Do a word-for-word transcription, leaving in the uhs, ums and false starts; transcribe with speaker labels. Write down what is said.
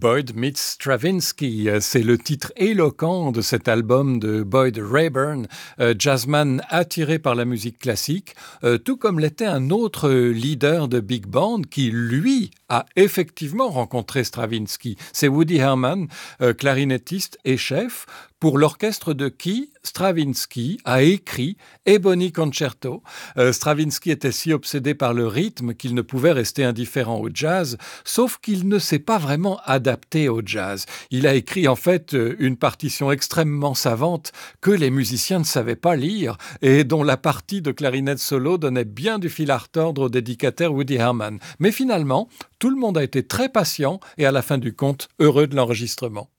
Speaker 1: Boyd meets Stravinsky, c'est le titre éloquent de cet album de Boyd Rayburn, euh, jazzman attiré par la musique classique, euh, tout comme l'était un autre leader de big band qui, lui, a effectivement rencontré Stravinsky. C'est Woody Herman, euh, clarinettiste et chef, pour l'orchestre de qui Stravinsky a écrit Ebony Concerto. Euh, Stravinsky était si obsédé par le rythme qu'il ne pouvait rester indifférent au jazz, sauf qu'il ne s'est pas vraiment adapté au jazz. Il a écrit en fait une partition extrêmement savante que les musiciens ne savaient pas lire et dont la partie de clarinette solo donnait bien du fil à retordre au dédicataire Woody Herman. Mais finalement, tout le monde a été très patient et à la fin du compte, heureux de l'enregistrement.